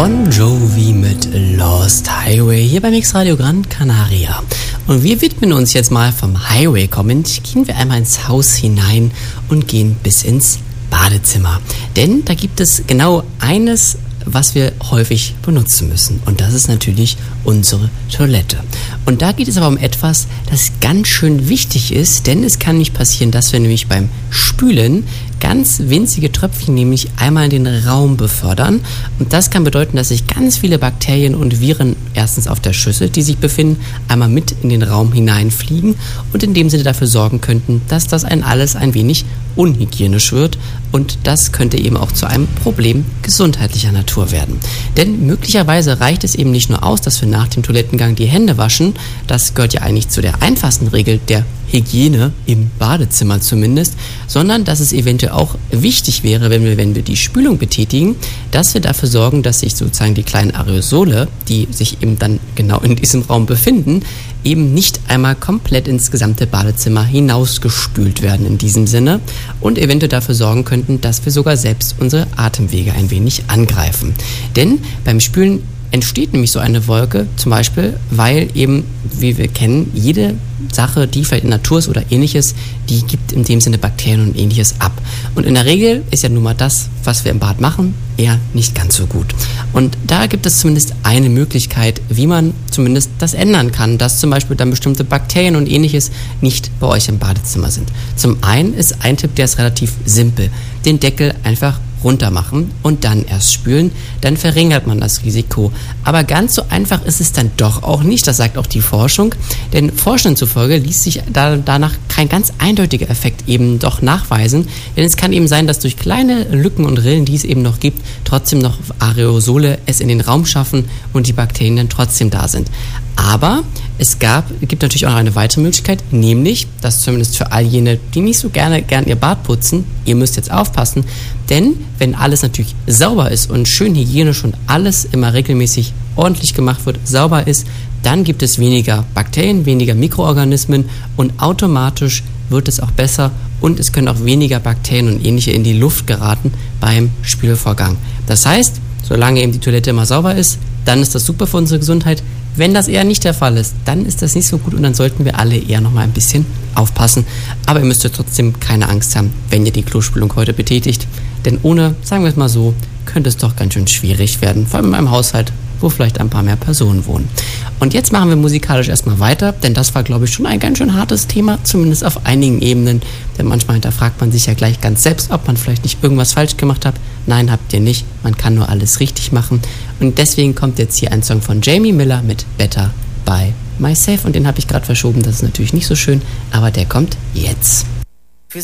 Bon Jovi mit Lost Highway hier bei Mixradio Gran Canaria. Und wir widmen uns jetzt mal vom Highway kommend, gehen wir einmal ins Haus hinein und gehen bis ins Badezimmer. Denn da gibt es genau eines, was wir häufig benutzen müssen. Und das ist natürlich unsere Toilette. Und da geht es aber um etwas, das ganz schön wichtig ist, denn es kann nicht passieren, dass wir nämlich beim Spülen ganz winzige Tröpfchen nämlich einmal in den Raum befördern. Und das kann bedeuten, dass sich ganz viele Bakterien und Viren erstens auf der Schüssel, die sich befinden, einmal mit in den Raum hineinfliegen und in dem Sinne dafür sorgen könnten, dass das alles ein wenig unhygienisch wird. Und das könnte eben auch zu einem Problem gesundheitlicher Natur werden. Denn möglicherweise reicht es eben nicht nur aus, dass wir nach dem Toilettengang die Hände waschen. Das gehört ja eigentlich zu der einfachsten Regel der Hygiene im Badezimmer zumindest, sondern dass es eventuell auch wichtig wäre, wenn wir die Spülung betätigen, dass wir dafür sorgen, dass sich sozusagen die kleinen Aerosole, die sich eben dann genau in diesem Raum befinden, eben nicht einmal komplett ins gesamte Badezimmer hinausgespült werden in diesem Sinne und eventuell dafür sorgen könnten, dass wir sogar selbst unsere Atemwege ein wenig angreifen. Denn beim Spülen entsteht nämlich so eine Wolke, zum Beispiel, weil eben, wie wir kennen, jede Sache, die vielleicht in der Natur ist oder ähnliches, die gibt in dem Sinne Bakterien und ähnliches ab. Und in der Regel ist ja nun mal das, was wir im Bad machen, eher nicht ganz so gut. Und da gibt es zumindest eine Möglichkeit, wie man zumindest das ändern kann, dass zum Beispiel dann bestimmte Bakterien und ähnliches nicht bei euch im Badezimmer sind. Zum einen ist ein Tipp, der ist relativ simpel. Den Deckel einfach runter machen und dann erst spülen, dann verringert man das Risiko. Aber ganz so einfach ist es dann doch auch nicht, das sagt auch die Forschung, denn Forschenden zufolge ließ sich danach kein ganz eindeutiger Effekt eben doch nachweisen, denn es kann eben sein, dass durch kleine Lücken und Rillen, die es eben noch gibt, trotzdem noch Aerosole es in den Raum schaffen und die Bakterien dann trotzdem da sind. Aber es gibt natürlich auch noch eine weitere Möglichkeit, nämlich, dass zumindest für all jene, die nicht so gern ihr Bad putzen, ihr müsst jetzt aufpassen, denn wenn alles natürlich sauber ist und schön hygienisch und alles immer regelmäßig ordentlich gemacht wird, sauber ist, dann gibt es weniger Bakterien, weniger Mikroorganismen und automatisch wird es auch besser und es können auch weniger Bakterien und ähnliche in die Luft geraten beim Spülvorgang. Das heißt, solange eben die Toilette immer sauber ist, dann ist das super für unsere Gesundheit. Wenn das eher nicht der Fall ist, dann ist das nicht so gut und dann sollten wir alle eher noch mal ein bisschen aufpassen. Aber ihr müsst ja trotzdem keine Angst haben, wenn ihr die Klospülung heute betätigt. Denn ohne, sagen wir es mal so, könnte es doch ganz schön schwierig werden. Vor allem in einem Haushalt, wo vielleicht ein paar mehr Personen wohnen. Und jetzt machen wir musikalisch erstmal weiter, denn das war, glaube ich, schon ein ganz schön hartes Thema, zumindest auf einigen Ebenen. Denn manchmal hinterfragt man sich ja gleich ganz selbst, ob man vielleicht nicht irgendwas falsch gemacht hat. Nein, habt ihr nicht. Man kann nur alles richtig machen. Und deswegen kommt jetzt hier ein Song von Jamie Miller mit Better by Myself. Und den habe ich gerade verschoben. Das ist natürlich nicht so schön, aber der kommt jetzt.